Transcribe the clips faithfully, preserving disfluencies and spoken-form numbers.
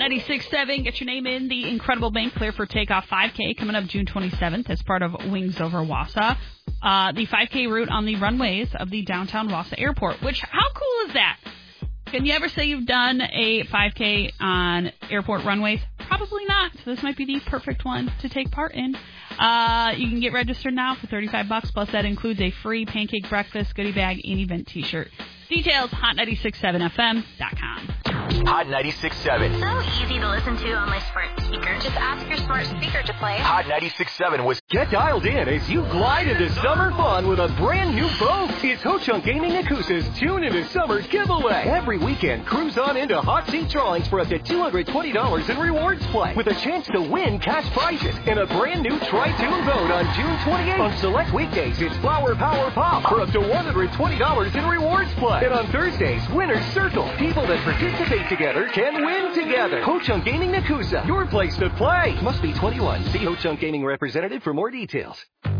ninety-six point seven, get your name in the Incredible Bank Clear for Takeoff five K coming up June twenty-seventh as part of Wings Over Wausau. Uh, the five K route on the runways of the downtown Wausau Airport, which, how cool is that? Can you ever say you've done a five K on airport runways? Probably not. So this might be the perfect one to take part in. Uh, you can get registered now for thirty-five bucks. Plus that includes a free pancake breakfast, goodie bag, and event t-shirt. Details, hot nine six seven f m dot com. Hot ninety-six point seven. So easy to listen to on my smart speaker. Just ask your smart speaker to play. Hot ninety-six point seven was... Get dialed in as you glide into summer fun with a brand new boat. It's Ho Chunk Gaming Nakusa's Tune into Summer giveaway. Every weekend, cruise on into hot seat drawings for up to two hundred twenty dollars in rewards play with a chance to win cash prizes and a brand new Tri-Tune boat on June twenty-eighth. On select weekdays, it's Flower Power Pop for up to one hundred twenty dollars in rewards play. And on Thursdays, Winner's Circle. People that participate together can win together. Ho Chunk Gaming Nakusa, your place to play. Must be twenty-one. See Ho Chunk Gaming representative for more details.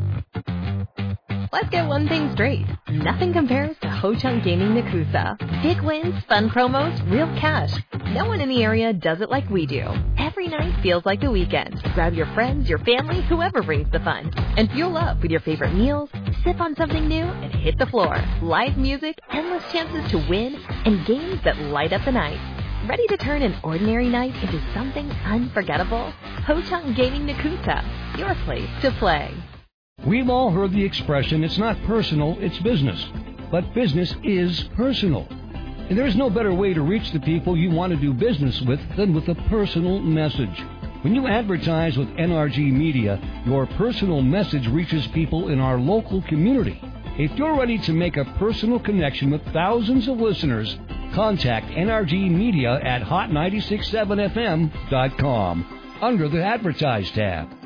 Let's get one thing straight. Nothing compares to Ho Chunk Gaming Nakusa. Big wins, fun promos, real cash. No one in the area does it like we do. Every night feels like the weekend. Grab your friends, your family, whoever brings the fun. And fuel up with your favorite meals, sip on something new, and hit the floor. Live music, endless chances to win, and games that light up the night. Ready to turn an ordinary night into something unforgettable? Ho Chunk Gaming Nakusa, your place to play. We've all heard the expression, it's not personal, it's business. But business is personal. And there's no better way to reach the people you want to do business with than with a personal message. When you advertise with N R G Media, your personal message reaches people in our local community. If you're ready to make a personal connection with thousands of listeners, contact N R G Media at hot nine six seven f m dot com under the Advertise tab.